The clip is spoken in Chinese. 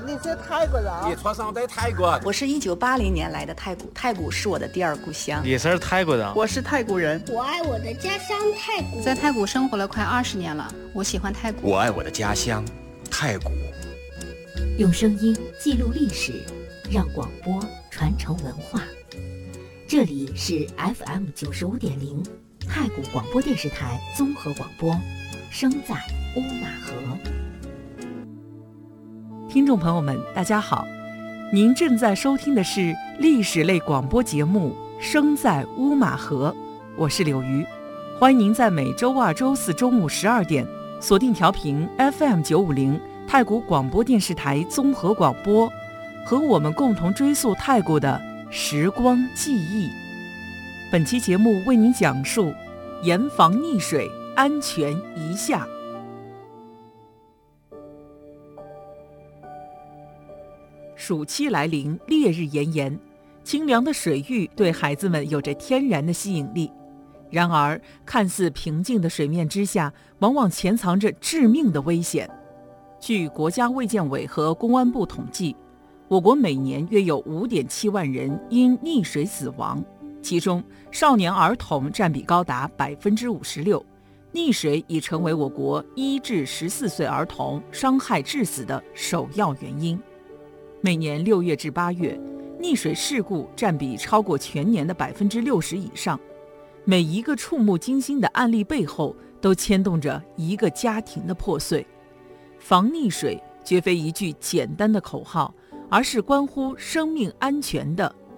你是泰国人？ 你出生在泰国？ 我是1980年来的太谷，太谷是我的第二故乡。 你是泰国人？ 我是泰国人。 我爱我的家乡太谷， 在泰谷生活了快20年了，我喜欢泰谷。 我爱我的家乡泰谷。 用声音记录历史，让广播传承文化。这里是 FM 95.0太谷广播电视台综合广播，声在乌马河。 听众朋友们，大家好，您正在收听的是历史类广播节目《声在乌马河》，我是柳鱼，欢迎您在每周二、周四中午12点锁定调频 FM 950太谷广播电视台综合广播，和我们共同追溯泰国的时光记忆。本期节目为您讲述严防溺水，安全一下。暑期来临，烈日炎炎，清凉的水域对孩子们有着天然的吸引力。然而，看似平静的水面之下，往往潜藏着致命的危险。据国家卫健委和公安部统计，我国每年约有5.7万人因溺水死亡，其中少年儿童占比高达56%。溺水已成为我国1至14岁儿童伤害致死的首要原因。每年6月至8月，溺水事故占比超过全年的60%以上。每一个触目惊心的案例背后，都牵动着一个家庭的破碎。防溺水绝非一句简单的口号，而是关乎生命安全的